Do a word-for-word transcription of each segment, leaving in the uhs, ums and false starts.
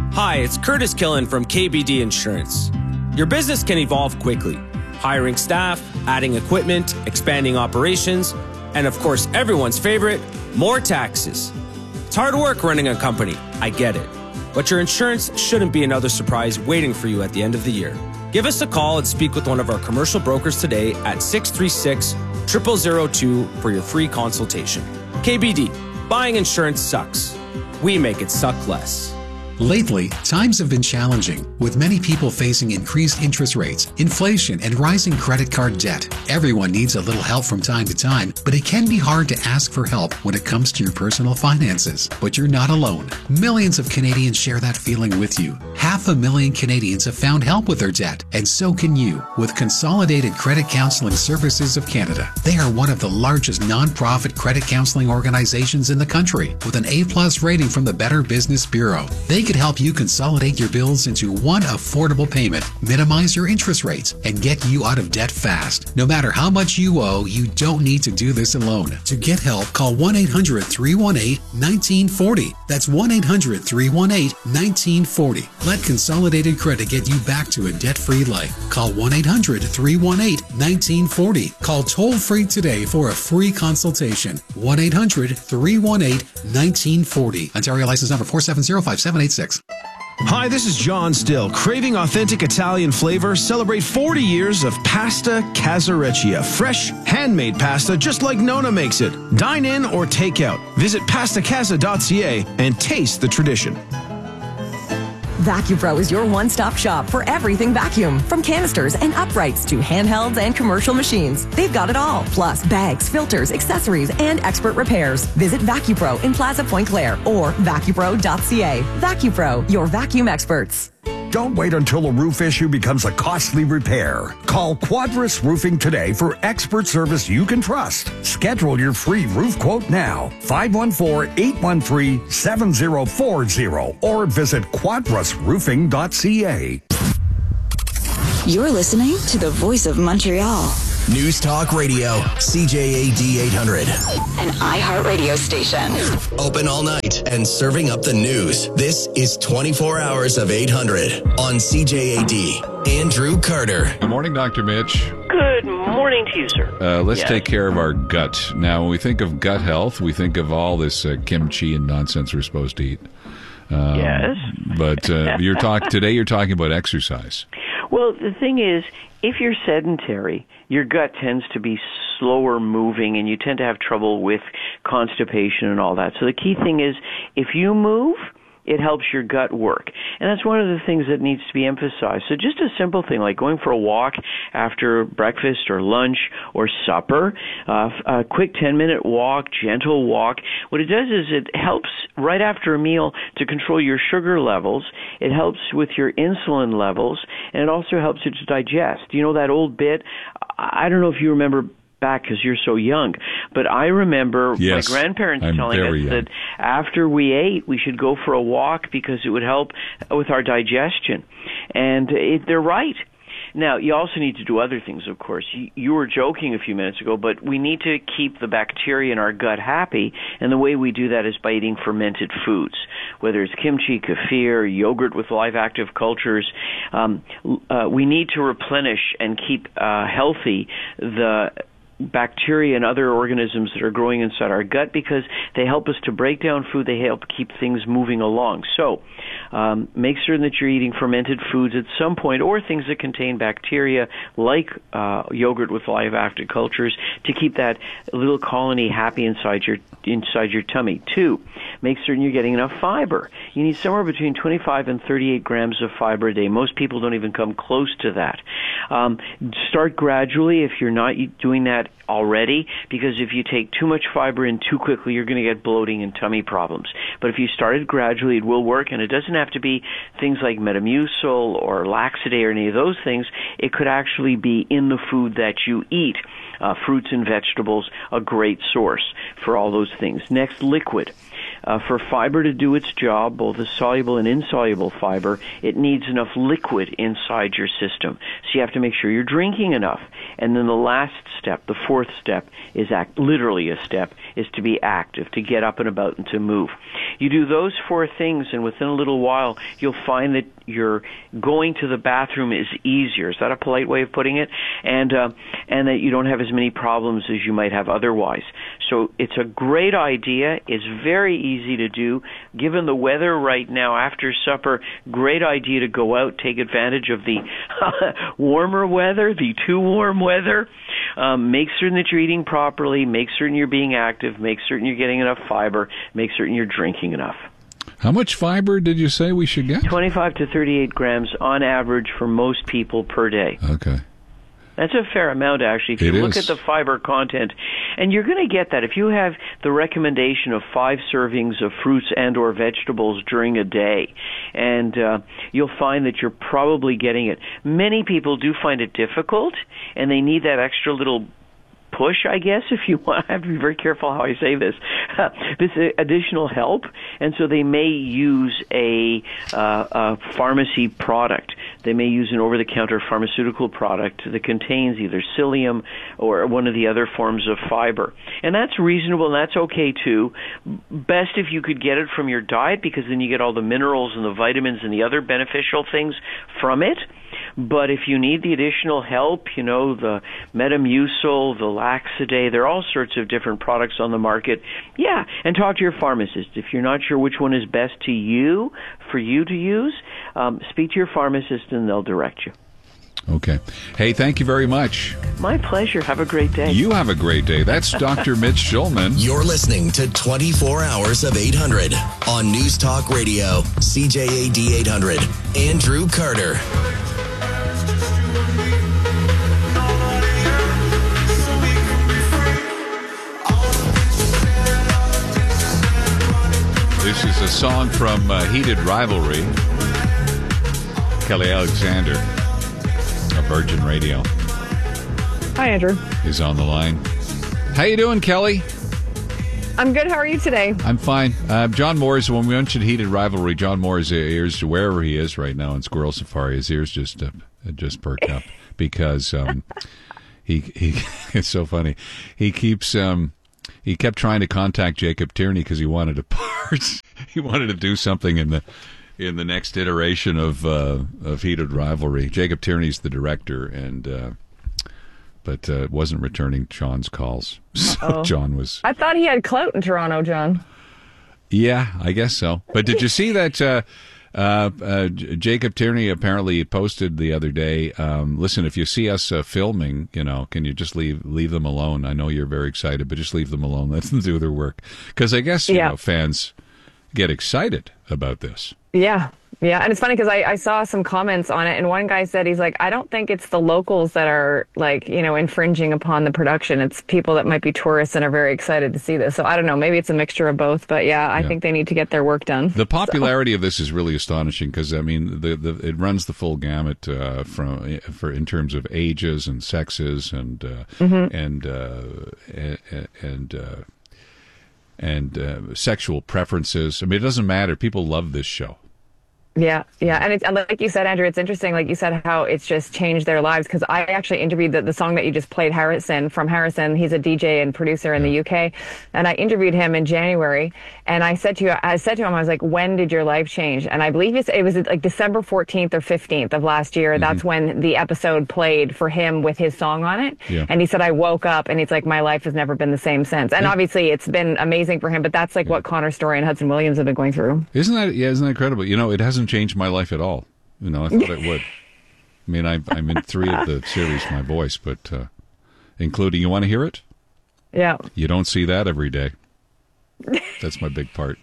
Hi, it's Curtis Killen from K B D Insurance. Your business can evolve quickly. Hiring staff, adding equipment, expanding operations, and of course, everyone's favorite, more taxes. It's hard work running a company, I get it. But your insurance shouldn't be another surprise waiting for you at the end of the year. Give us a call and speak with one of our commercial brokers today at six three six, zero zero zero two for your free consultation. K B D, buying insurance sucks. We make it suck less. Lately, times have been challenging, with many people facing increased interest rates, inflation, and rising credit card debt. Everyone needs a little help from time to time, but it can be hard to ask for help when it comes to your personal finances. But you're not alone. Millions of Canadians share that feeling with you. Half a million Canadians have found help with their debt, and so can you with Consolidated Credit Counseling Services of Canada. They are one of the largest non-profit credit counseling organizations in the country, with an A-plus rating from the Better Business Bureau. They could help you consolidate your bills into one affordable payment, minimize your interest rates, and get you out of debt fast. No matter how much you owe, you don't need to do this alone. To get help, call one eight hundred, three one eight, one nine four zero. That's one eight hundred, three one eight, one nine four zero. Let Consolidated Credit get you back to a debt-free life. Call one eight hundred, three one eight, one nine four zero. Call toll-free today for a free consultation. one eight hundred, three one eight, one nine four zero. Ontario license number four seven zero, five seven eight six. Hi, this is John Still. Craving authentic Italian flavor? Celebrate forty years of Pasta Casareccia. Fresh, handmade pasta just like Nona makes it. Dine in or take out. Visit pasta casa dot c a and taste the tradition. VacuPro is your one-stop shop for everything vacuum. From canisters and uprights to handhelds and commercial machines. They've got it all. Plus bags, filters, accessories, and expert repairs. Visit VacuPro in Plaza Point Claire or vacupro dot c a. VacuPro, your vacuum experts. Don't wait until a roof issue becomes a costly repair. Call Quadris Roofing today for expert service you can trust. Schedule your free roof quote now. five one four, eight one three, seven zero four zero or visit quadris roofing dot c a. You're listening to the Voice of Montreal. News Talk Radio, C J A D eight hundred. An iHeartRadio station. Open all night and serving up the news. This is twenty-four hours of eight hundred on C J A D. Andrew Carter. Good morning, Doctor Mitch. Good morning to you, sir. Uh, let's yes. take care of our gut. Now, when we think of gut health, we think of all this uh, kimchi and nonsense we're supposed to eat. Um, yes. But uh, you're talk today you're talking about exercise. Well, the thing is, if you're sedentary, your gut tends to be slower moving and you tend to have trouble with constipation and all that. So the key thing is, if you move, it helps your gut work. And that's one of the things that needs to be emphasized. So just a simple thing like going for a walk after breakfast or lunch or supper, uh, a quick ten-minute walk, gentle walk. What it does is it helps right after a meal to control your sugar levels. It helps with your insulin levels, and it also helps you to digest. You know that old bit? I don't know if you remember back because you're so young, but I remember yes, my grandparents I'm telling us young. that after we ate, we should go for a walk because it would help with our digestion. And it, they're right. Now, you also need to do other things, of course. You, you were joking a few minutes ago, but we need to keep the bacteria in our gut happy, and the way we do that is by eating fermented foods, whether it's kimchi, kefir, yogurt with live active cultures. Um, uh, we need to replenish and keep uh, healthy the bacteria and other organisms that are growing inside our gut because they help us to break down food. They help keep things moving along. So um, make certain that you're eating fermented foods at some point or things that contain bacteria like uh, yogurt with live active cultures to keep that little colony happy inside your inside your tummy. Two, make certain you're getting enough fiber. You need somewhere between twenty-five and thirty-eight grams of fiber a day. Most people don't even come close to that. Um, start gradually if you're not doing that already, because if you take too much fiber in too quickly, you're going to get bloating and tummy problems. But if you started gradually, it will work, and it doesn't have to be things like Metamucil or Laxaday or any of those things. It could actually be in the food that you eat. Uh, fruits and vegetables, a great source for all those things. Next, liquid. Uh, for fiber to do its job, both the soluble and insoluble fiber, it needs enough liquid inside your system. So you have to make sure you're drinking enough. And then the last step, the fourth step, is act, literally a step, is to be active, to get up and about and to move. You do those four things, and within a little while, you'll find that your going to the bathroom is easier. Is that a polite way of putting it? And uh, and that you don't have as many problems as you might have otherwise. So it's a great idea. It's very easy to do. Given the weather right now after supper, great idea to go out, take advantage of the warmer weather, the too warm weather. Um, make certain that you're eating properly. Make certain you're being active. Make certain you're getting enough fiber. Make certain you're drinking enough. How much fiber did you say we should get? twenty-five to thirty-eight grams on average for most people per day. Okay. That's a fair amount, actually. If you it look is. at the fiber content, and you're going to get that. If you have the recommendation of five servings of fruits and or vegetables during a day, and uh, you'll find that you're probably getting it. Many people do find it difficult, and they need that extra little push, I guess, if you want. I have to be very careful how I say this. Uh, this additional help, and so they may use a, uh, a pharmacy product. They may use an over-the-counter pharmaceutical product that contains either psyllium or one of the other forms of fiber. And that's reasonable, and that's okay, too. Best if you could get it from your diet, because then you get all the minerals and the vitamins and the other beneficial things from it. But if you need the additional help, you know, the Metamucil, the Laxaday, there are all sorts of different products on the market. Yeah, and talk to your pharmacist. If you're not sure which one is best to you, for you to use, um, speak to your pharmacist and they'll direct you. Okay. Hey, thank you very much. My pleasure. Have a great day. You have a great day. That's Doctor Mitch Schulman. You're listening to twenty-four hours of eight hundred on News Talk Radio, C J A D eight hundred. Andrew Carter. This is a song from uh, Heated Rivalry. Kelly Alexander of Virgin Radio. Hi, Andrew. Is on the line. How you doing, Kelly? I'm good. How are you today? I'm fine. Uh, John Moore's, when we mentioned Heated Rivalry, John Moore's ears, wherever he is right now in Squirrel Safari, his ears just uh, just perk up because um, he he. It's so funny. He keeps. Um, He kept trying to contact Jacob Tierney because he wanted to part. He wanted to do something in the in the next iteration of uh, of Heated Rivalry. Jacob Tierney's the director, and uh, but uh, wasn't returning John's calls. So oh. John was. I thought he had clout in Toronto, John. Yeah, I guess so. But did you see that? Uh, Uh, uh, Jacob Tierney apparently posted the other day, um, listen, if you see us uh, filming, you know, can you just leave leave them alone? I know you're very excited, but just leave them alone. Let them do their work. Because I guess, you yeah. know, fans get excited about this. Yeah. Yeah, and it's funny because I, I saw some comments on it, and one guy said, he's like, I don't think it's the locals that are, like, you know, infringing upon the production. It's people that might be tourists and are very excited to see this. So I don't know, maybe it's a mixture of both, but yeah, I yeah. think they need to get their work done. The popularity so. of this is really astonishing because, I mean, the, the it runs the full gamut uh, from for in terms of ages and sexes and uh, mm-hmm. and uh, and uh, and uh, sexual preferences. I mean, it doesn't matter. People love this show. Yeah, yeah. And it's and like you said, Andrew, it's interesting, like you said, how it's just changed their lives. Because I actually interviewed the, the song that you just played, Harrison, from Harrison. He's a D J and producer in yeah. the U K. And I interviewed him in January. And I said to you, I said to him, I was like, when did your life change? And I believe it was like December fourteenth or fifteenth of last year. Mm-hmm. That's when the episode played for him with his song on it. Yeah. And he said, I woke up and he's like, my life has never been the same since. And yeah. obviously it's been amazing for him. But that's like yeah. what Connor Story and Hudson Williams have been going through. Isn't that, yeah, isn't that incredible? You know, it hasn't changed my life at all. You know, I thought it would. I mean, I, I'm in three of the series, My Voice, but uh, including, you want to hear it? Yeah. You don't see that every day. That's my big part.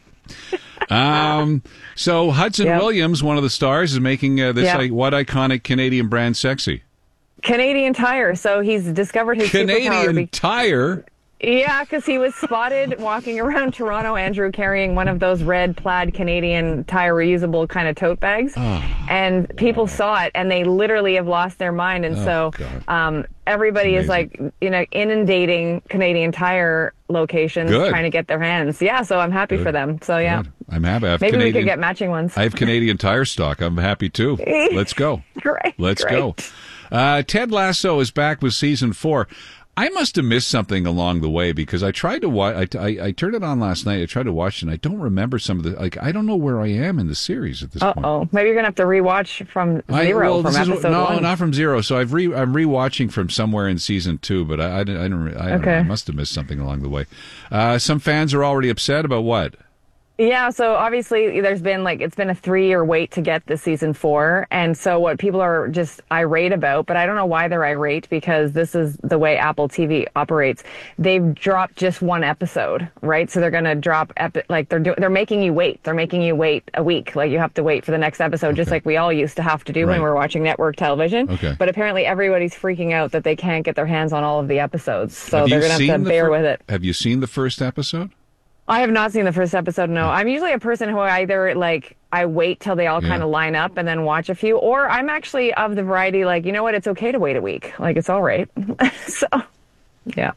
Um, so Hudson yep. Williams, one of the stars, is making uh, this, yep. like, what iconic Canadian brand sexy? Canadian Tire. So he's discovered his Canadian superpower. Tire? Yeah, because he was spotted walking around Toronto, Andrew, carrying one of those red plaid Canadian Tire reusable kind of tote bags. Oh. And people saw it, and they literally have lost their mind. And oh, so um, everybody is like, you know, inundating Canadian Tire locations Good. trying to get their hands. Yeah, so I'm happy Good. for them. So, yeah. Good. I'm happy. I have Maybe Canadian, we could get matching ones. I have Canadian Tire stock. I'm happy, too. Let's go. Great. Let's great. go. Uh, Ted Lasso is back with season four. I must have missed something along the way because I tried to watch. I, I, I turned it on last night. I tried to watch it, and I don't remember some of the. Like, I don't know where I am in the series at this Uh-oh. point. Oh, maybe you're gonna have to rewatch from zero I, well, from episode is, no, one. No, not from zero. So I've re, I'm rewatching from somewhere in season two, but I, I, I don't. I, don't okay. know. I must have missed something along the way. Uh, some fans are already upset about what. Yeah, so obviously there's been like, it's been a three-year wait to get the season four. And so what people are just irate about, but I don't know why they're irate because this is the way Apple T V operates. They've dropped just one episode, right? So they're going to drop, epi- like they're doing, they're making you wait. They're making you wait a week. Like you have to wait for the next episode, okay. just like we all used to have to do right. when we were watching network television. Okay. But apparently everybody's freaking out that they can't get their hands on all of the episodes. So they're going to have to bear fir- with it. Have you seen the first episode? I have not seen the first episode, no. I'm usually a person who either, like, I wait till they all yeah. kind of line up and then watch a few, or I'm actually of the variety, like, you know what, it's okay to wait a week. Like, it's all right. So, yeah.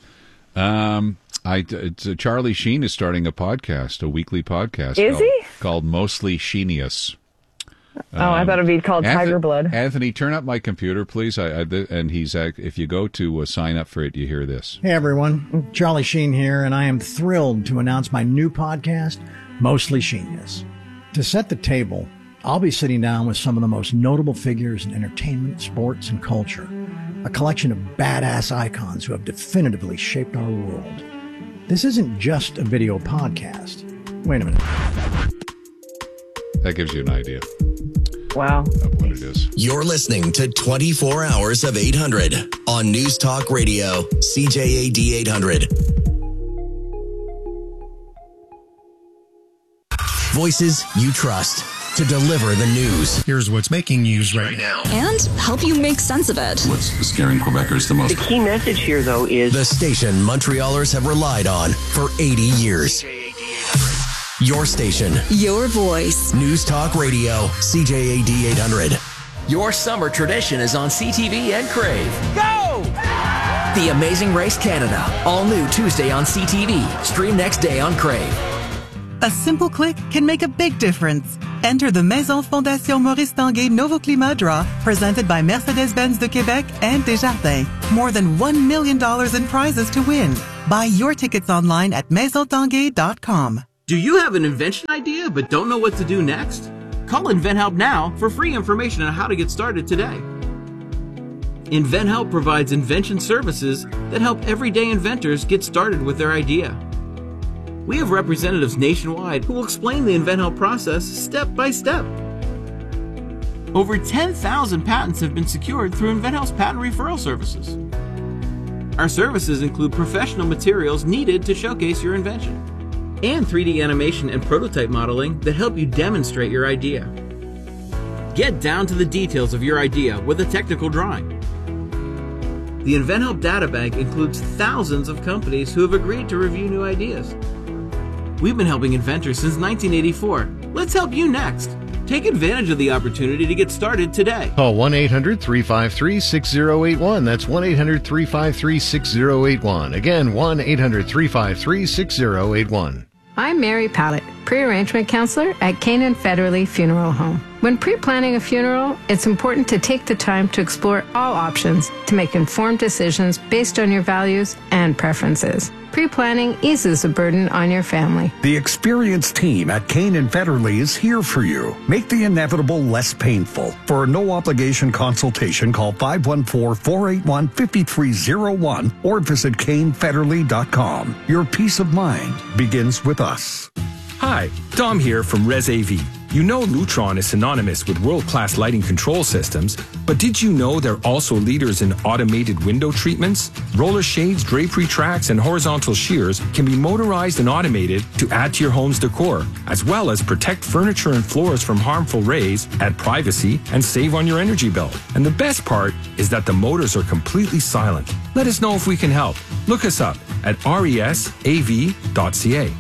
Um, I, it's, uh, Charlie Sheen is starting a podcast, a weekly podcast. Is called, he? Called Mostly Sheenius. Oh, um, I thought it'd be called Anthony, Tiger Blood. Anthony, turn up my computer, please. I, I and he's uh, if you go to uh, sign up for it, you hear this. Hey everyone, Charlie Sheen here, and I am thrilled to announce my new podcast, Mostly Sheenius. To set the table, I'll be sitting down with some of the most notable figures in entertainment, sports, and culture. A collection of badass icons who have definitively shaped our world. This isn't just a video podcast. Wait a minute. That gives you an idea. Wow. Of what it is. You're listening to twenty-four hours of eight hundred on News Talk Radio, C J A D eight hundred. Voices you trust to deliver the news. Here's what's making news right now. And help you make sense of it. What's scaring Quebecers the most? The key message here, though, is the station Montrealers have relied on for eighty years. Your station. Your voice. News Talk Radio, C J A D eight hundred. Your summer tradition is on C T V and Crave. Go! The Amazing Race Canada. All new Tuesday on C T V. Stream next day on Crave. A simple click can make a big difference. Enter the Maison Fondation Maurice Tanguay Novo Climat Draw, presented by Mercedes-Benz de Québec and Desjardins. More than one million dollars in prizes to win. Buy your tickets online at maison tanguay dot com. Do you have an invention idea but don't know what to do next? Call InventHelp now for free information on how to get started today. InventHelp provides invention services that help everyday inventors get started with their idea. We have representatives nationwide who will explain the InventHelp process step by step. Over ten thousand patents have been secured through InventHelp's patent referral services. Our services include professional materials needed to showcase your invention, and three D animation and prototype modeling that help you demonstrate your idea. Get down to the details of your idea with a technical drawing. The InventHelp Data Bank includes thousands of companies who have agreed to review new ideas. We've been helping inventors since nineteen eighty-four. Let's help you next. Take advantage of the opportunity to get started today. Call one eight hundred three five three six zero eight one. That's one eight hundred three five three six zero eight one. Again, one eight hundred three five three six zero eight one. I'm Mary Pallett, pre-arrangement counselor at Canaan Federally Funeral Home. When pre-planning a funeral, it's important to take the time to explore all options to make informed decisions based on your values and preferences. Pre-planning eases the burden on your family. The experienced team at Canaan Federally is here for you. Make the inevitable less painful. For a no-obligation consultation, call five one four, four eight one, five three zero one or visit cane federally dot com. Your peace of mind begins with us. Hi, Dom here from Res A V. You know Lutron is synonymous with world-class lighting control systems, but did you know they're also leaders in automated window treatments? Roller shades, drapery tracks, and horizontal shears can be motorized and automated to add to your home's decor, as well as protect furniture and floors from harmful rays, add privacy, and save on your energy bill. And the best part is that the motors are completely silent. Let us know if we can help. Look us up at resav dot c a.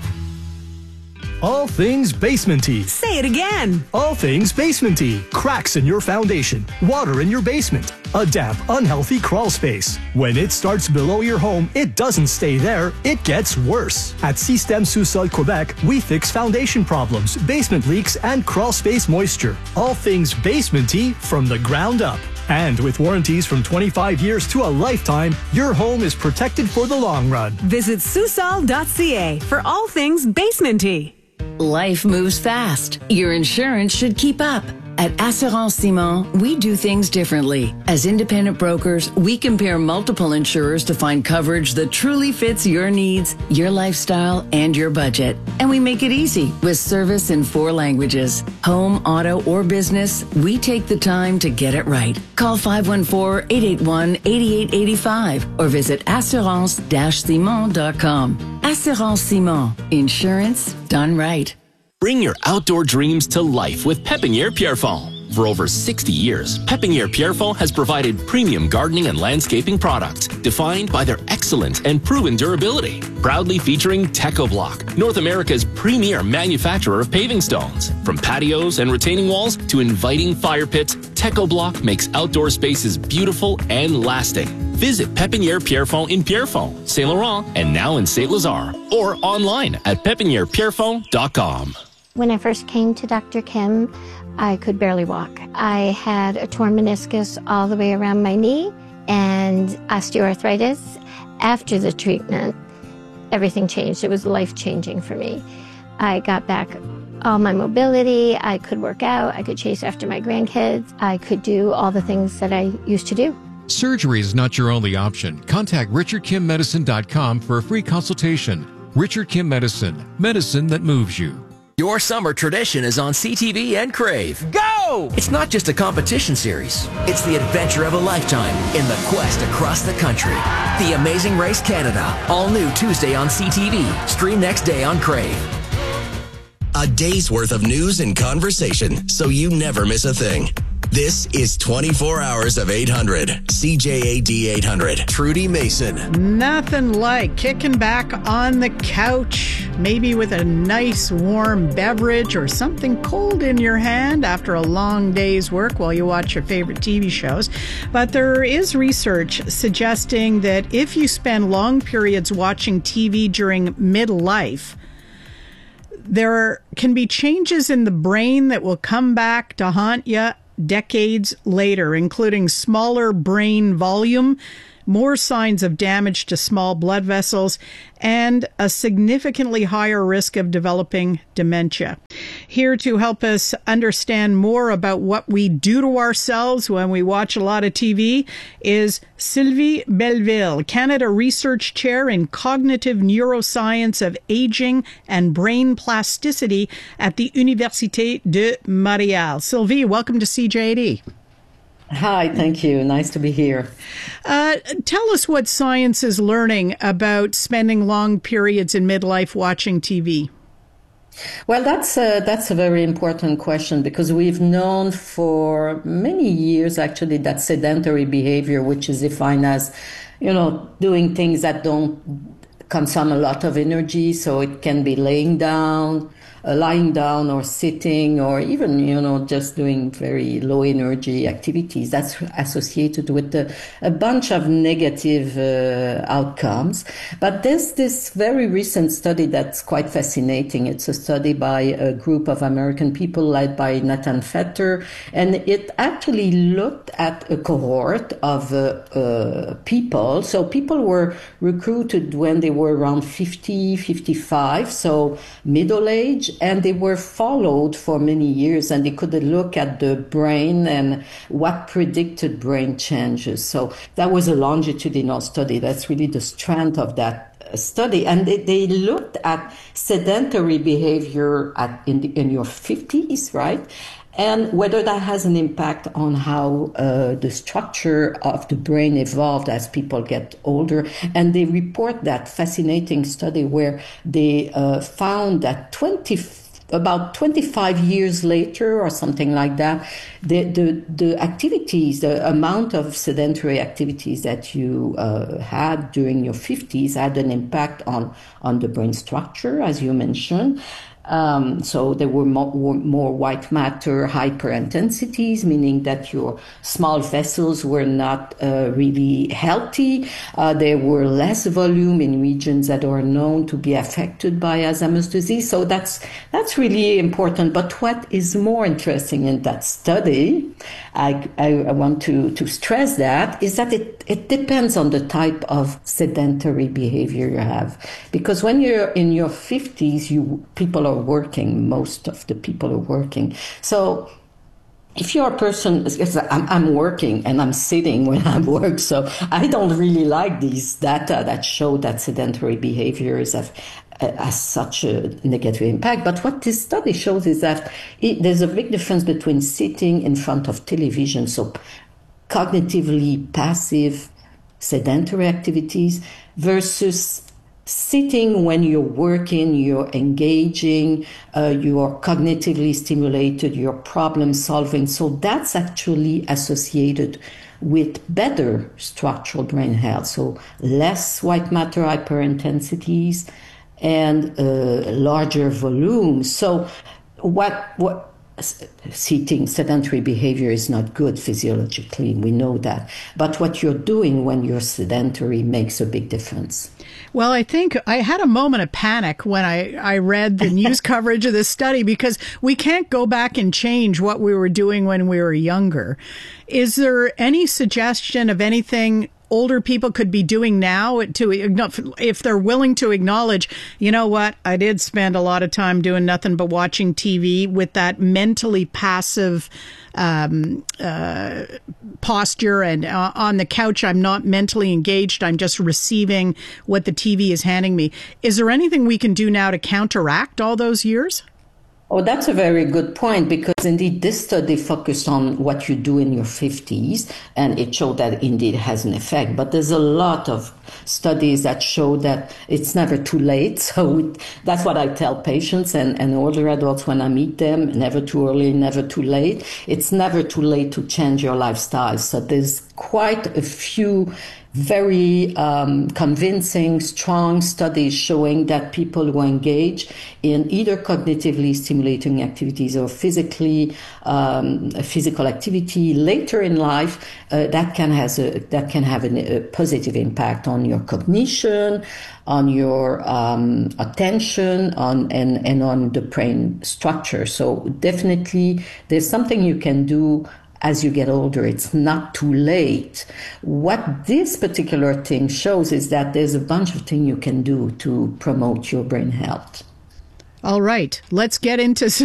All things basementy. Say it again. All things basementy. Cracks in your foundation. Water in your basement. A damp, unhealthy crawl space. When it starts below your home, it doesn't stay there. It gets worse. At Système Sous-Sol Quebec, we fix foundation problems, basement leaks, and crawl space moisture. All things basementy from the ground up. And with warranties from twenty-five years to a lifetime, your home is protected for the long run. Visit Sous-Sol dot c a for all things basementy. Life moves fast. Your insurance should keep up. At Assurance Simon, we do things differently. As independent brokers, we compare multiple insurers to find coverage that truly fits your needs, your lifestyle, and your budget. And we make it easy with service in four languages. Home, auto, or business, we take the time to get it right. Call five one four, eight eight one, eight eight eight five or visit assurance dash simon dot com. Assurance Simon. Insurance done right. Bring your outdoor dreams to life with Pépinière Pierrefonds. For over sixty years, Pépinière Pierrefonds has provided premium gardening and landscaping products defined by their excellent and proven durability. Proudly featuring TechoBlock, North America's premier manufacturer of paving stones. From patios and retaining walls to inviting fire pits, TechoBlock makes outdoor spaces beautiful and lasting. Visit Pépinière Pierrefonds in Pierrefonds, Saint Laurent, and now in Saint Lazare, or online at pépinière pierrefonds dot com. When I first came to Doctor Kim, I could barely walk. I had a torn meniscus all the way around my knee and osteoarthritis. After the treatment, everything changed. It was life-changing for me. I got back all my mobility. I could work out. I could chase after my grandkids. I could do all the things that I used to do. Surgery is not your only option. Contact richard kim medicine dot com for a free consultation. Richard Kim Medicine, medicine that moves you. Your summer tradition is on C T V and Crave. Go! It's not just a competition series. It's the adventure of a lifetime in the quest across the country. The Amazing Race Canada. All new Tuesday on C T V. Stream next day on Crave. A day's worth of news and conversation so you never miss a thing. This is twenty-four hours of eight hundred. C J A D eight hundred. Trudy Mason. Nothing like kicking back on the couch, maybe with a nice warm beverage or something cold in your hand after a long day's work while you watch your favorite T V shows. But there is research suggesting that if you spend long periods watching T V during midlife, there can be changes in the brain that will come back to haunt you decades later, including smaller brain volume, more signs of damage to small blood vessels, and a significantly higher risk of developing dementia. Here to help us understand more about what we do to ourselves when we watch a lot of T V is Sylvie Belleville, Canada Research Chair in Cognitive Neuroscience of Aging and Brain Plasticity at the Université de Montréal. Sylvie, welcome to C J A D. Hi, thank you. Nice to be here. Uh, tell us what science is learning about spending long periods in midlife watching T V. Well, that's a, that's a very important question because we've known for many years, actually, that sedentary behavior, which is defined as, you know, doing things that don't consume a lot of energy. So it can be laying down, Uh, lying down or sitting or even, you know, just doing very low energy activities. That's associated with a, a bunch of negative uh, outcomes. But there's this very recent study that's quite fascinating. It's a study by a group of American people led by Nathan Fetter. And it actually looked at a cohort of uh, uh, people. So people were recruited when they were around fifty, fifty-five, so middle age. And they were followed for many years, and they could look at the brain and what predicted brain changes. So that was a longitudinal study. That's really the strength of that study. And they, they looked at sedentary behavior at in, the, in your fifties, right? And whether that has an impact on how uh, the structure of the brain evolved as people get older. And they report that fascinating study where they uh, found that twenty about twenty-five years later or something like that, the, the, the activities, the amount of sedentary activities that you uh, had during your fifties had an impact on, on the brain structure, as you mentioned. Um, so there were more, more white matter hyperintensities, meaning that your small vessels were not uh, really healthy. Uh, there were less volume in regions that are known to be affected by Alzheimer's disease. So that's that's really important. But what is more interesting in that study, I, I, I want to, to stress that, is that it, it depends on the type of sedentary behavior you have. Because when you're in your fifties, you people are working. Most of the people are working. So if you're a person, I'm, I'm working and I'm sitting when I work, so I don't really like these data that show that sedentary behaviors have, has such a negative impact. But what this study shows is that it, there's a big difference between sitting in front of television, so cognitively passive sedentary activities, versus sitting when you're working, you're engaging, uh, you are cognitively stimulated, you're problem solving. So that's actually associated with better structural brain health. So less white matter hyperintensities and uh, larger volumes. So what what sitting, sedentary behavior is not good physiologically, we know that. But what you're doing when you're sedentary makes a big difference. Well, I think I had a moment of panic when I, I read the news coverage of this study, because we can't go back and change what we were doing when we were younger. Is there any suggestion of anything older people could be doing now to, if they're willing to acknowledge, you know what, I did spend a lot of time doing nothing but watching T V, with that mentally passive um, uh, posture, and uh, on the couch, I'm not mentally engaged. I'm just receiving what the T V is handing me. Is there anything we can do now to counteract all those years? Oh, that's a very good point, because indeed this study focused on what you do in your fifties, and it showed that indeed has an effect. But there's a lot of studies that show that it's never too late. So it, that's what I tell patients and, and older adults when I meet them: never too early, never too late. It's never too late to change your lifestyle. So there's quite a few very um, convincing, strong studies showing that people who engage in either cognitively stimulating activities or physically um, physical activity later in life, uh, that can has a that can have a, a positive impact on your cognition, on your um, attention, on and and on the brain structure. So definitely, there's something you can do as you get older. It's not too late. What this particular thing shows is that there's a bunch of things you can do to promote your brain health. All right, let's get into